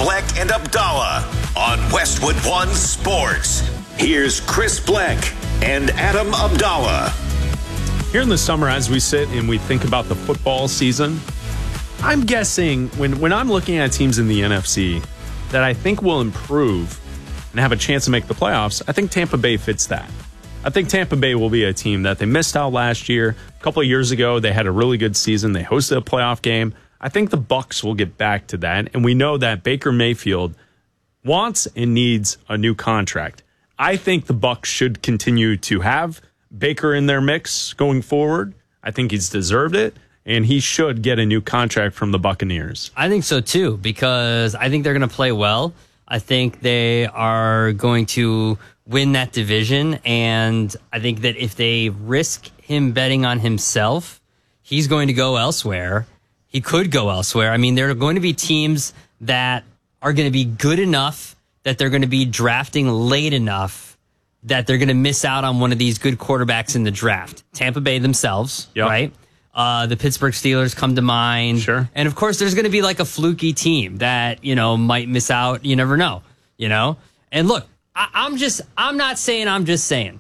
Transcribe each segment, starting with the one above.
Bleck and Abdallah on Westwood One Sports. Here's Chris Bleck and Adam Abdallah. Here in the summer, as we sit and we think about the football season, I'm guessing when I'm looking at teams in the NFC that I think will improve and have a chance to make the playoffs, I think Tampa Bay fits that. I think Tampa Bay will be a team that they missed out last year. A couple of years ago, they had a really good season. They hosted a playoff game. I think the Bucs will get back to that. And we know that Baker Mayfield wants and needs a new contract. I think the Bucs should continue to have Baker in their mix going forward. I think he's deserved it, and he should get a new contract from the Buccaneers. I think so, too, because I think they're going to play well. I think they are going to win that division, and I think that if they risk him betting on himself, he's going to go elsewhere. He could go elsewhere. I mean, there are going to be teams that are going to be good enough that they're going to be drafting late enough that they're going to miss out on one of these good quarterbacks in the draft. Tampa Bay themselves, right? The Pittsburgh Steelers come to mind. Sure. And, of course, there's going to be like a fluky team that, might miss out. You never know, And, look, I'm not saying I'm just saying.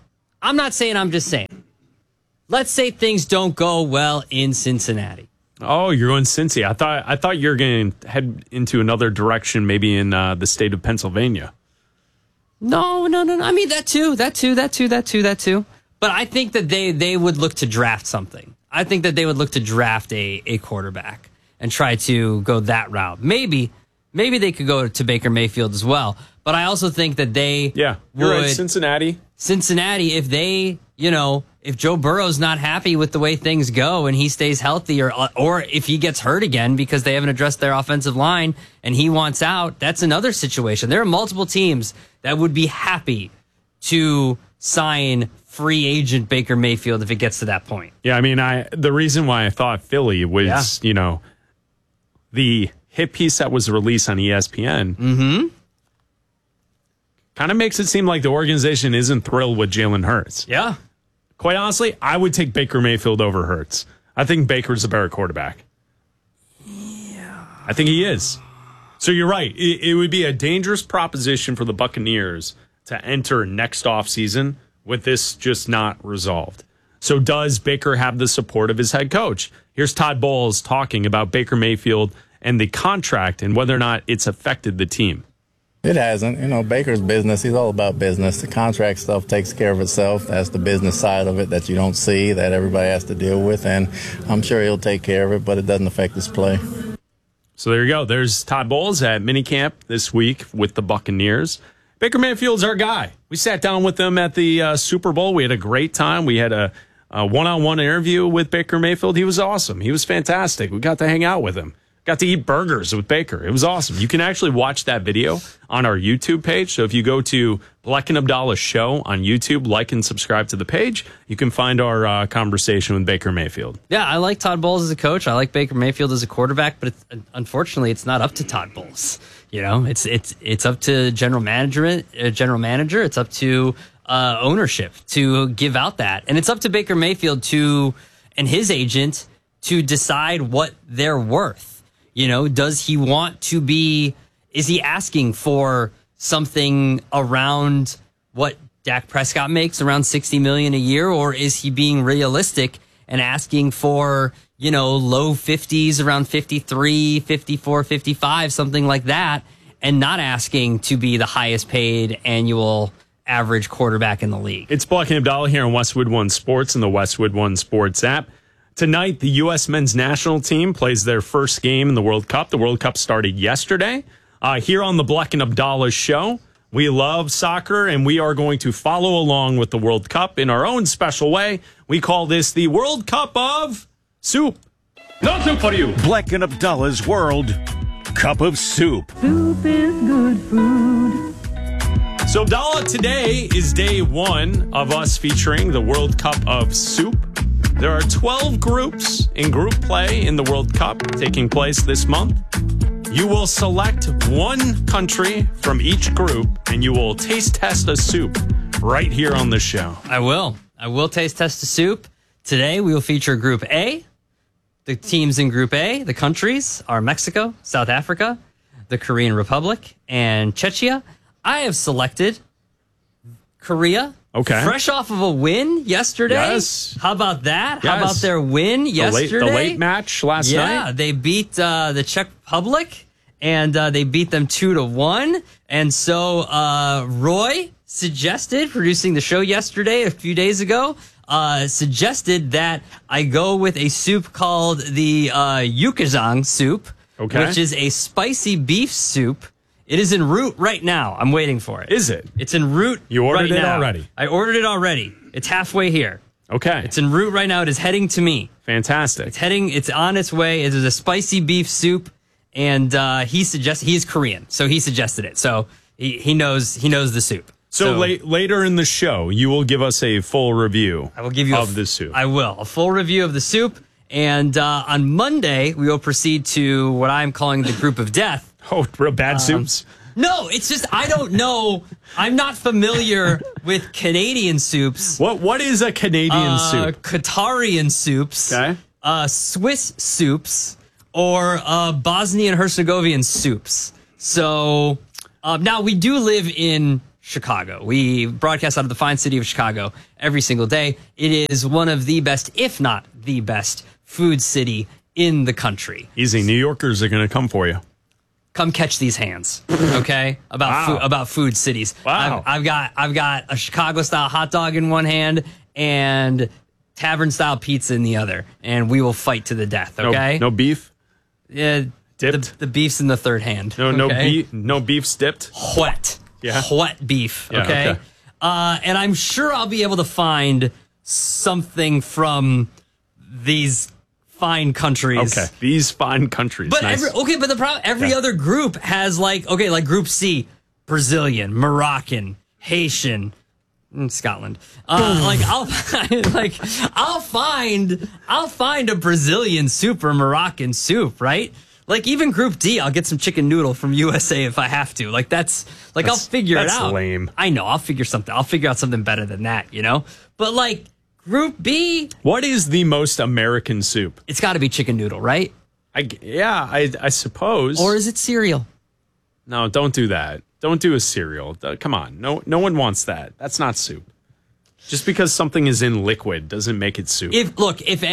Let's say things don't go well in Cincinnati. Oh, you're going Cincy. I thought you were going to head into another direction, maybe in the state of Pennsylvania. No. I mean, that too. But I think that they would look to draft something. I think that they would look to draft a quarterback and try to go that route. Maybe they could go to Baker Mayfield as well. But I also think that they you're right, Cincinnati, if they, if Joe Burrow's not happy with the way things go and he stays healthy or if he gets hurt again because they haven't addressed their offensive line and he wants out, that's another situation. There are multiple teams that would be happy to sign free agent Baker Mayfield if it gets to that point. Yeah, I mean, the reason why I thought Philly was, the hit piece that was released on ESPN kind of makes it seem like the organization isn't thrilled with Jalen Hurts. Yeah. Quite honestly, I would take Baker Mayfield over Hurts. I think Baker's a better quarterback. Yeah. I think he is. So you're right. It would be a dangerous proposition for the Buccaneers to enter next offseason with this just not resolved. So does Baker have the support of his head coach? Here's Todd Bowles talking about Baker Mayfield and the contract and whether or not it's affected the team. It hasn't. Baker's business, he's all about business. The contract stuff takes care of itself. That's the business side of it that you don't see, that everybody has to deal with, and I'm sure he'll take care of it, but it doesn't affect his play. So there you go. There's Todd Bowles at minicamp this week with the Buccaneers. Baker Mayfield's our guy. We sat down with him at the Super Bowl. We had a great time. We had a one-on-one interview with Baker Mayfield. He was awesome. He was fantastic. We got to hang out with him. Got to eat burgers with Baker. It was awesome. You can actually watch that video on our YouTube page. So if you go to Bleck and Abdallah Show on YouTube, like and subscribe to the page, you can find our conversation with Baker Mayfield. Yeah, I like Todd Bowles as a coach. I like Baker Mayfield as a quarterback, but unfortunately, it's not up to Todd Bowles. It's up to general manager. It's up to ownership to give out that, and it's up to Baker Mayfield and his agent to decide what they're worth. Does he want to be, is he asking for something around what Dak Prescott makes, around $60 million a year, or is he being realistic and asking for, low 50s, around 53, 54, 55, something like that, and not asking to be the highest paid annual average quarterback in the league? It's Bleck and Abdallah here on Westwood One Sports and the Westwood One Sports app. Tonight, the U.S. men's national team plays their first game in the World Cup. The World Cup started yesterday. Here on the Bleck and Abdallah Show, we love soccer, and we are going to follow along with the World Cup in our own special way. We call this the World Cup of Soup. No soup for you. Bleck and Abdallah's World Cup of Soup. Soup is good food. So, Abdallah, today is day one of us featuring the World Cup of Soup. There are 12 groups in group play in the World Cup taking place this month. You will select one country from each group, and you will taste test a soup right here on the show. I will taste test a soup. Today, we will feature Group A. The teams in Group A, the countries, are Mexico, South Africa, the Korean Republic, and Czechia. I have selected Korea. Okay. Fresh off of a win yesterday. Yes. How about that? Yes. How about their win yesterday? The late match last night. Yeah, they beat the Czech Republic, and they beat them 2-1. And so Roy suggested, producing the show yesterday, a few days ago, suggested that I go with a soup called the Yukazang soup, which is a spicy beef soup. It is en route right now. I'm waiting for it. Is it? It's en route. You ordered right it now. already? I ordered it already. It's halfway here. Okay. It's en route right now. It is heading to me. Fantastic. It's on its way. It is a spicy beef soup, and he's Korean, so he suggested it. So he knows the soup. So later in the show, you will give us a full review. I will give you of the soup. I will a full review of the soup, and on Monday we will proceed to what I'm calling the group of death. Oh, real bad soups? No, it's just I don't know. I'm not familiar with Canadian soups. What is a Canadian soup? Qatarian soups. Okay. Swiss soups, or Bosnian Herzegovian soups. So now we do live in Chicago. We broadcast out of the fine city of Chicago every single day. It is one of the best, if not the best, food city in the country. Easy. New Yorkers are going to come for you. Come catch these hands, okay? About food cities. Wow. I've got a Chicago style hot dog in one hand and tavern style pizza in the other, and we will fight to the death. Okay? No beef. Yeah. Dipped. The beef's in the third hand. No beef's dipped. Wet. Yeah. Wet beef. Yeah, Okay. And I'm sure I'll be able to find something from these fine countries. Okay, these fine countries. But nice. but the problem, every other group has like Group C, Brazilian, Moroccan, Haitian, Scotland. I'll find a Brazilian soup or Moroccan soup, right? Like even Group D, I'll get some chicken noodle from USA if I have to. I'll figure it out. That's lame. I know. I'll figure out something better than that, you know? But like Group B, what is the most American soup? it's got to be chicken noodle, right? I suppose. Or is it cereal? No, don't do that. Don't do a cereal. Come on. No one wants that. That's not soup. Just because something is in liquid doesn't make it soup. If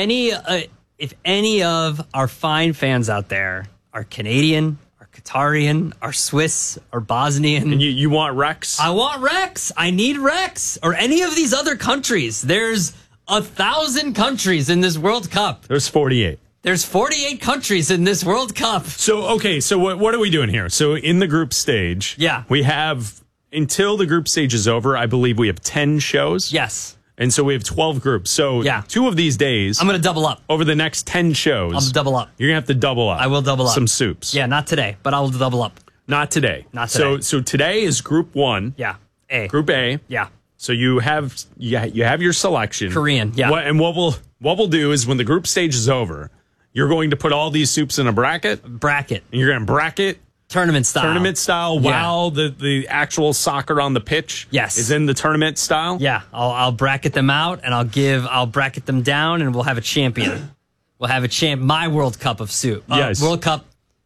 any of our fine fans out there are Canadian, are Qatarian, are Swiss, or Bosnian, and you want Rex? I want Rex. I need Rex. Or any of these other countries. There's 1,000 countries in this World Cup. There's 48. There's 48 countries in this World Cup. So what are we doing here? So in the group stage, we have, until the group stage is over, I believe we have 10 shows. Yes. And so we have 12 groups. So 2 of these days, I'm going to double up. Over the next 10 shows, I'll double up. You're going to have to double up. I will double up. Some soups. Yeah, not today, but I will double up. Not today. Not today. So today is group 1. Yeah. A. Group A. Yeah. So you have your selection. Korean. Yeah. And what we'll do is when the group stage is over, you're going to put all these soups in a bracket. And you're going to bracket tournament style while the actual soccer on the pitch is in the tournament style. Yeah, I'll bracket them out and I'll bracket them down and we'll have a champion. We'll have my World Cup of soup. Yes. World Cup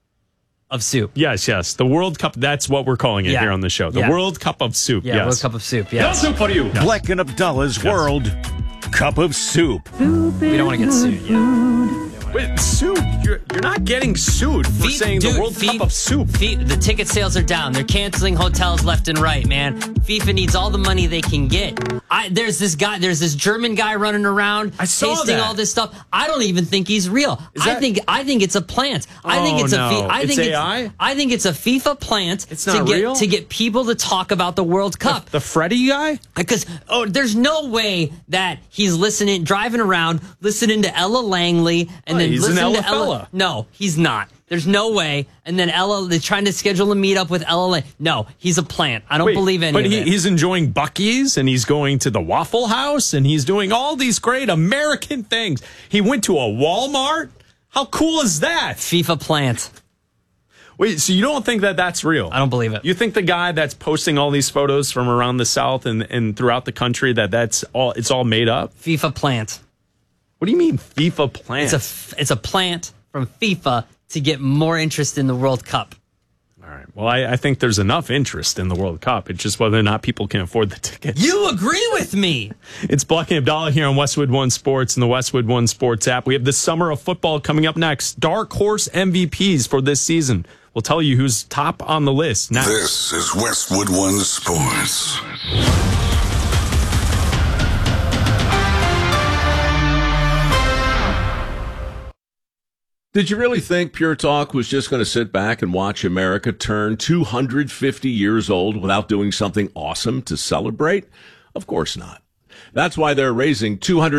of soup. Yes. The World Cup, that's what we're calling it here on the show. The World Cup of soup. Yeah, yes. World Cup of soup. Yeah. No soup for you. Bleck and Abdullah's World Cup of Soup. We don't want to get sued yet. Wait, soup? You're not getting sued for saying the World Cup of soup. The ticket sales are down. They're canceling hotels left and right, man. FIFA needs all the money they can get. There's this German guy running around tasting all this stuff. I don't even think he's real. I think it's a plant. I think it's AI? I think it's a FIFA plant. It's not real? To get people to talk about the World Cup. The Freddy guy? Because there's no way that he's driving around, listening to Ella Langley, and then he's an listening Ella to Ella. fella. No, he's not. There's no way. And then they're trying to schedule a meetup with Ella Langley. No, he's a plant. I don't believe any of it. But he's enjoying Buc-ee's, and he's going to the Waffle House, and he's doing all these great American things. He went to a Walmart. How cool is that? FIFA plant. Wait, so you don't think that that's real? I don't believe it. You think the guy that's posting all these photos from around the South and throughout the country it's all made up? FIFA plant. What do you mean FIFA plant? It's a plant from FIFA to get more interest in the World Cup. All Well, I think there's enough interest in the World Cup. It's just whether or not people can afford the tickets. You agree with me. It's Bleck and Abdallah here on Westwood One Sports and the Westwood One Sports app. We have the summer of football coming up next. Dark horse MVPs for this season. We'll tell you who's top on the list next. This is Westwood One Sports. Did you really think Pure Talk was just going to sit back and watch America turn 250 years old without doing something awesome to celebrate? Of course not. That's why they're raising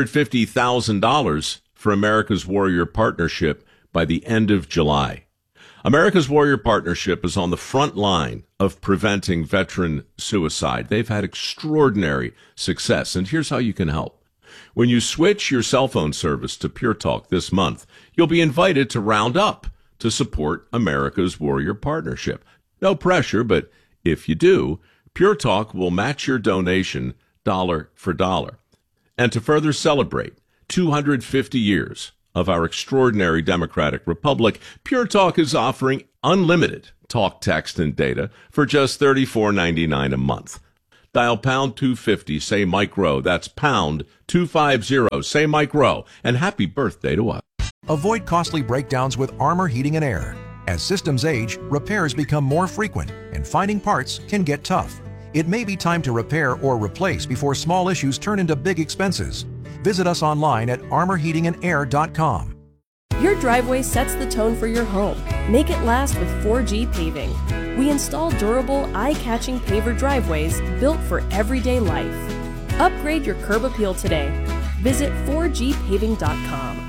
$250,000 for America's Warrior Partnership by the end of July. America's Warrior Partnership is on the front line of preventing veteran suicide. They've had extraordinary success, and here's how you can help. When you switch your cell phone service to Pure Talk this month, you'll be invited to round up to support America's Warrior Partnership. No pressure, but if you do, Pure Talk will match your donation dollar for dollar. And to further celebrate 250 years of our extraordinary democratic republic, Pure Talk is offering unlimited talk, text, and data for just $34.99 a month. Dial pound 250, say Mike Rowe. That's pound 250, say Mike Rowe. And happy birthday to us. Avoid costly breakdowns with Armor Heating and Air. As systems age, repairs become more frequent, and finding parts can get tough. It may be time to repair or replace before small issues turn into big expenses. Visit us online at armorheatingandair.com. Your driveway sets the tone for your home. Make it last with 4G Paving. We install durable, eye-catching paver driveways built for everyday life. Upgrade your curb appeal today. Visit 4gpaving.com.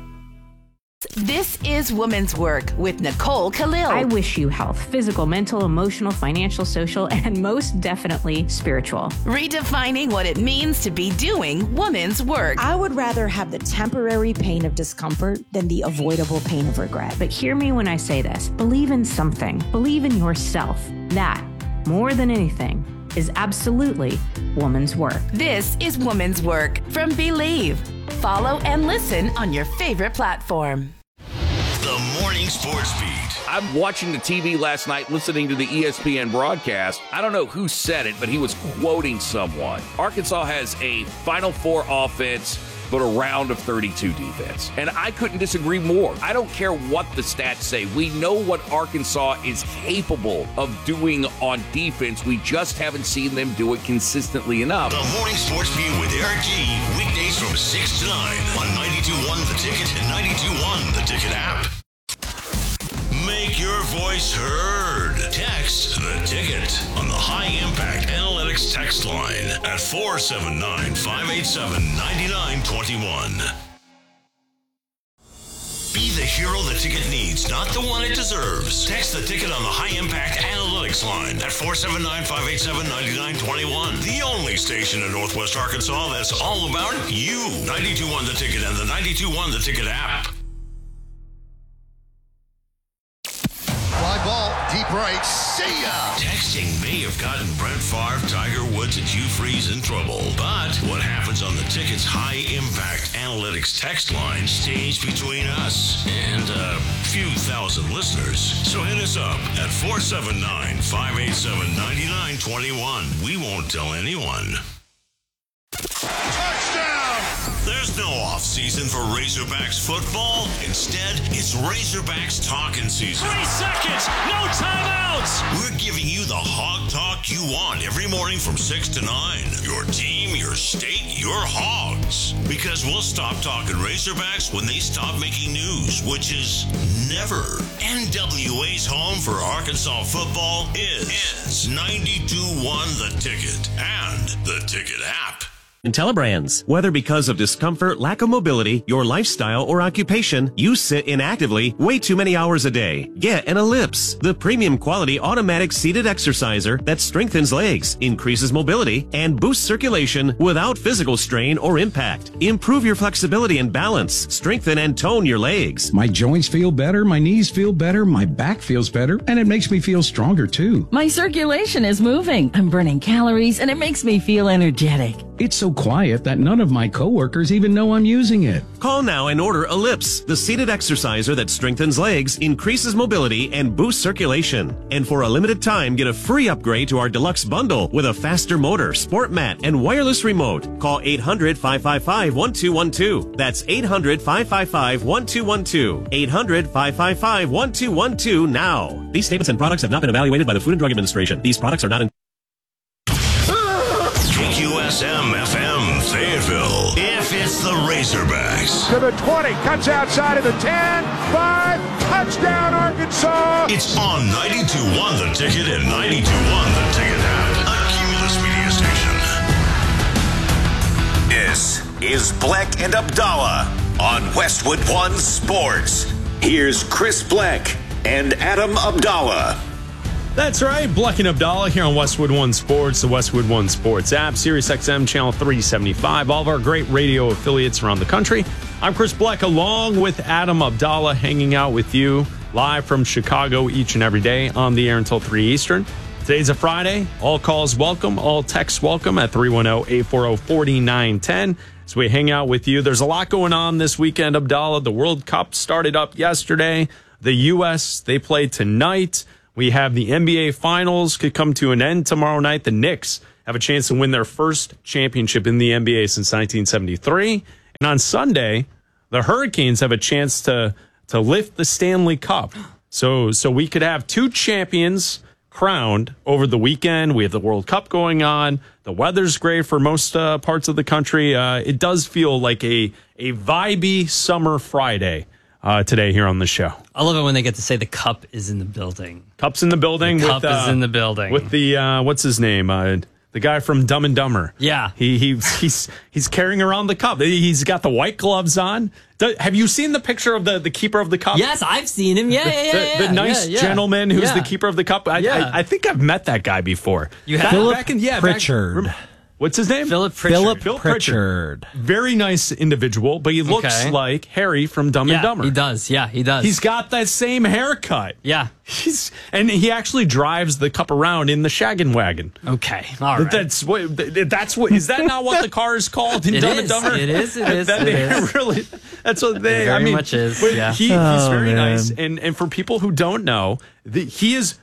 This is Women's Work with Nicole Khalil. I wish you health, physical, mental, emotional, financial, social, and most definitely spiritual. Redefining what it means to be doing women's work. I would rather have the temporary pain of discomfort than the avoidable pain of regret. But hear me when I say this. Believe in something. Believe in yourself. That, more than anything, is absolutely woman's work. This is Women's Work from Believe. Follow and listen on your favorite platform. The Morning Sports Beat. I'm watching the TV last night, listening to the ESPN broadcast. I don't know who said it, but he was quoting someone. Arkansas has a Final Four offense, but a round of 32 defense. And I couldn't disagree more. I don't care what the stats say. We know what Arkansas is capable of doing on defense. We just haven't seen them do it consistently enough. The Morning Sports Beat with Eric G. Weekdays from 6 to 9 on 92.1 The Ticket and 92.1 The Ticket app. Make your voice heard. Text The Ticket on the High Impact Analytics text line at 479-587-9921. Be the hero the ticket needs, not the one it deserves. Text The Ticket on the High Impact Analytics line at 479-587-9921. The only station in Northwest Arkansas that's all about you. 92.1 The Ticket and the 92.1 The Ticket app. Fly ball, deep right, see ya! Texting may have gotten Brett Favre, Tiger Woods, and Hugh Freeze in trouble. But what happens on the Ticket's High Impact Analytics text line stays between us and a few thousand listeners. So hit us up at 479-587-9921. We won't tell anyone. Touchdown! There's no off-season for Razorbacks football. Instead, it's Razorbacks talking season. 3 seconds, no timeouts! We're giving you the hog talk you want every morning from 6 to 9. Your team, your state, your hogs. Because we'll stop talking Razorbacks when they stop making news, which is never. NWA's home for Arkansas football is 92.1 The Ticket and the Ticket app. IntelliBrands. Whether because of discomfort, lack of mobility, your lifestyle, or occupation, you sit inactively way too many hours a day. Get an Ellipse, the premium quality automatic seated exerciser that strengthens legs, increases mobility, and boosts circulation without physical strain or impact. Improve your flexibility and balance. Strengthen and tone your legs. My joints feel better, my knees feel better, my back feels better, and it makes me feel stronger too. My circulation is moving. I'm burning calories, and it makes me feel energetic. It's so so quiet that none of my coworkers even know I'm using it. Call now and order Ellipse, the seated exerciser that strengthens legs, increases mobility, and boosts circulation. And for a limited time, get a free upgrade to our deluxe bundle with a faster motor, sport mat, and wireless remote. Call 800-555-1212. That's 800-555-1212. 800-555-1212 now. These statements and products have not been evaluated by the Food and Drug Administration. These products are not in... KQSM FM Fayetteville. If it's the Razorbacks. To the 20, cuts outside of the 10, 5, touchdown Arkansas. It's on 92.1 The Ticket and 92.1 The Ticket app. A Cumulus media station. This is Bleck and Abdallah on Westwood One Sports. Here's Chris Bleck and Adam Abdallah. That's right, Bleck and Abdallah here on Westwood One Sports, the Westwood One Sports app, Sirius XM Channel 375, all of our great radio affiliates around the country. I'm Chris Bleck along with Adam Abdallah, hanging out with you live from Chicago each and every day on the air until 3 Eastern. Today's a Friday. All calls welcome, all texts welcome at 310-840-4910. As we hang out with you, there's a lot going on this weekend, Abdallah. The World Cup started up yesterday. The U.S., they play tonight. We have the NBA Finals could come to an end tomorrow night. The Knicks have a chance to win their first championship in the NBA since 1973. And on Sunday, the Hurricanes have a chance to lift the Stanley Cup. So we could have two champions crowned over the weekend. We have the World Cup going on. The weather's great for most parts of the country. It does feel like a vibey summer Friday today here on the show. I love it when they get to say the cup is in the building. Cup's in the building. The cup is in the building. With the, what's his name? The guy from Dumb and Dumber. Yeah. He's carrying around the cup. He's got the white gloves on. Have you seen the picture of the keeper of the cup? Yes, I've seen him. Yeah. The nice gentleman who's the keeper of the cup. I think I've met that guy before. You have? Philip Pritchard. What's his name? Philip Pritchard. Philip Pritchard. Very nice individual, but he looks like Harry from Dumb and Dumber. He does. Yeah, he does. He's got that same haircut. Yeah. And he actually drives the cup around in the shaggin' wagon. Okay. All right. That's what is that not what the car is called in Dumb and Dumber? It is. Really, that's what they very much is. Yeah. He's very nice. And for people who don't know, his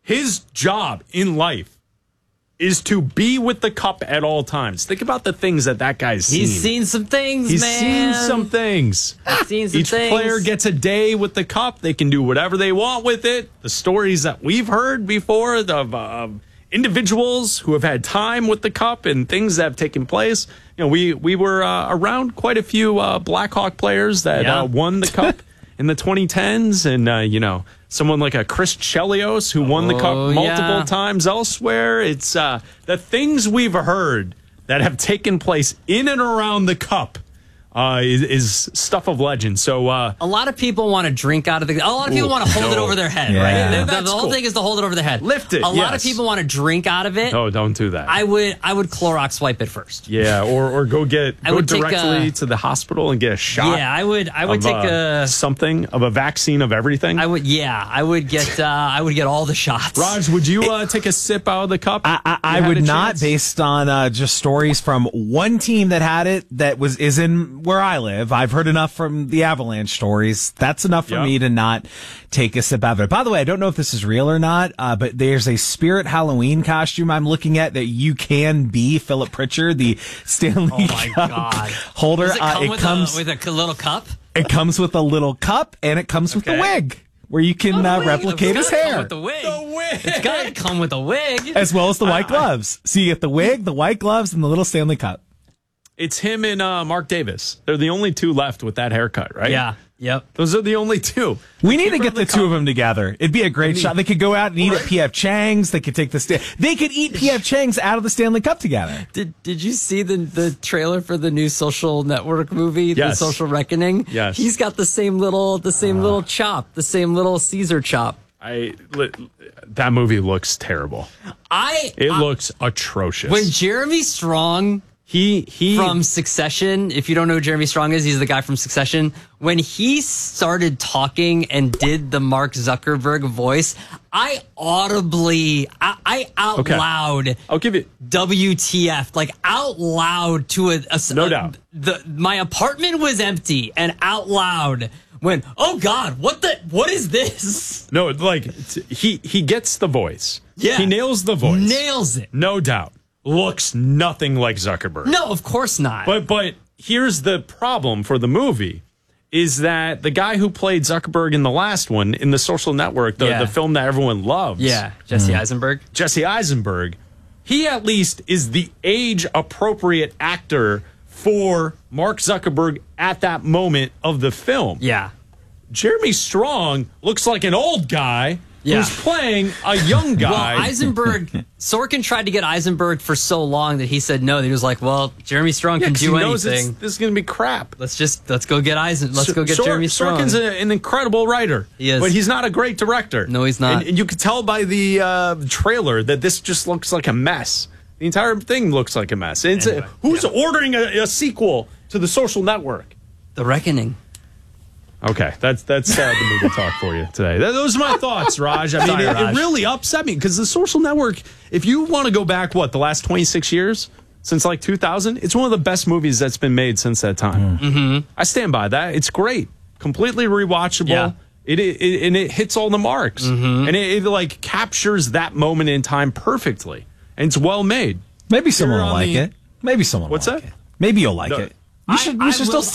job in life is to be with the cup at all times. Think about the things that guy's seen. He's seen some things, He's seen some things. Each player gets a day with the cup. They can do whatever they want with it. The stories that we've heard before of individuals who have had time with the cup and things that have taken place. You know, we were around quite a few Blackhawk players that won the cup in the 2010s. And, someone like a Chris Chelios who won the cup multiple times elsewhere. It's the things we've heard that have taken place in and around the cup is stuff of legend. So a lot of people want to drink out of the. A lot of people want to hold it over their head, right? The whole thing is to hold it over the head. Lift it. A lot of people want to drink out of it. No, don't do that. I would Clorox wipe it first. Yeah, or go directly to the hospital and get a shot. Yeah, I would take something of a vaccine of everything. I would get all the shots. Raj, would you take a sip out of the cup? I would not, based on just stories from one team that had it that is in where I live. I've heard enough from the Avalanche stories. That's enough for me to not take a sip out of it. By the way, I don't know if this is real or not, but there's a Spirit Halloween costume I'm looking at that you can be Philip Pritchard, the Stanley Cup holder. Does it comes with a little cup? It comes with a little cup, and it comes with a wig, where you can replicate his hair. The wig. It's got to come with a wig. As well as the white gloves. So you get the wig, the white gloves, and the little Stanley Cup. It's him and Mark Davis. They're the only two left with that haircut, right? Yeah. Yep. Those are the only two. We need to get the two of them together. It'd be a great shot. They could go out and eat at P.F. Chang's. They could take they could eat P.F. Chang's out of the Stanley Cup together. Did you see the trailer for the new Social Network movie, The Social Reckoning? Yes. He's got the same little chop, the same little Caesar chop. That movie looks terrible. It looks atrocious. When Jeremy Strong, he from Succession, if you don't know who Jeremy Strong is, he's the guy from Succession. When he started talking and did the Mark Zuckerberg voice, I I out loud. I'll give it WTF, like out loud to a no doubt. My apartment was empty, and out loud went, "Oh God, what is this?" No, like he gets the voice. Yeah, he nails the voice. Nails it. No doubt. Looks nothing like Zuckerberg. No, of course not. But here's the problem for the movie. Is that the guy who played Zuckerberg in the last one, in The Social Network, the film that everyone loves? Yeah, Jesse Eisenberg. Jesse Eisenberg. He at least is the age-appropriate actor for Mark Zuckerberg at that moment of the film. Yeah. Jeremy Strong looks like an old guy who's playing a young guy. Well, Sorkin tried to get Eisenberg for so long that he said no. He was like, well, Jeremy Strong can do anything. This is going to be crap. Let's go get Jeremy Strong. Sorkin's an incredible writer. He is. But he's not a great director. No, he's not. And you could tell by the trailer that this just looks like a mess. The entire thing looks like a mess. And who's ordering a sequel to The Social Network? The Reckoning. Okay, that's the movie talk for you today. Those are my thoughts, Raj. I mean, it really upset me because The Social Network, if you want to go back, the last 26 years, since like 2000, it's one of the best movies that's been made since that time. Mm-hmm. I stand by that. It's great. Completely rewatchable. Yeah. It hits all the marks. Mm-hmm. And it like captures that moment in time perfectly. And it's well made. Maybe someone will like it. Maybe someone will like it. Maybe you'll like it. You should still